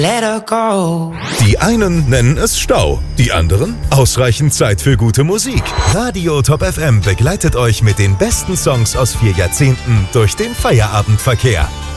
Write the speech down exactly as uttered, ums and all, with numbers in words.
Let her go. Die einen nennen es Stau, die anderen ausreichend Zeit für gute Musik. Radio Top F M begleitet euch mit den besten Songs aus vier Jahrzehnten durch den Feierabendverkehr.